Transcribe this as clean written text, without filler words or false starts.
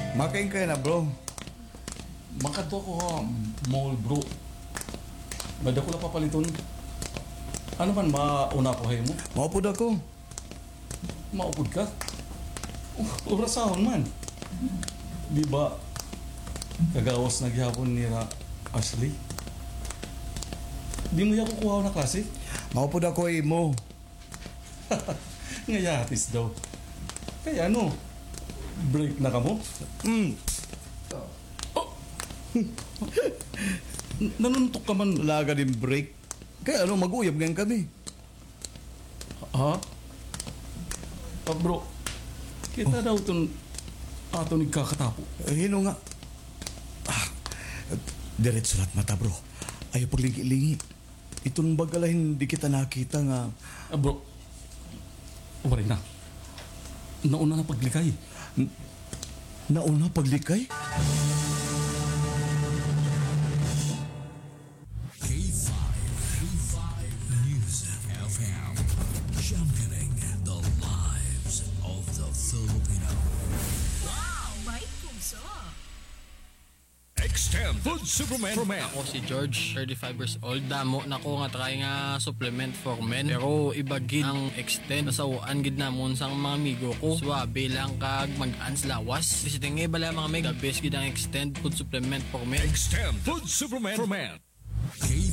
Makain kayo na, bro. Makato ko mall bro. Bada ko na papaliton. Ano man mauna ko hay mo? Maupod ako. Maupod ka? Orasahon man. Di ba kagawas na gyapon ni Ashley? Di mo ya kukuha na klase? Maupod ako, mo. Ngayatis daw. Kaya ano? Break na ka mo? Nanuntok ka man. Wala ka din break. Kaya ano, mag-uyab ngayon kami. Ha? Bro, kita daw itong ato nagkakatapo. Hino nga. Diretso lahat mata, bro. Ayaw paglingi-lingi. Itong bagala hindi kita nakita nga. Bro, wala na. Nauna na paglikay. Nauna paglikay? K5 News FM, championing the lives of the Filipino. Wow, may puso. Extend Food Superman. Ako si George, 35 years old. Damo na ko nga try nga supplement for men. Pero iba gid ang extend. Nasawaan gid namon sang mga amigo ko. Swabe lang kag mag-ans lawas. Kasi tingay bala mga meg, the best gid ang extend food supplement for men. Extend Food Superman for Men. K5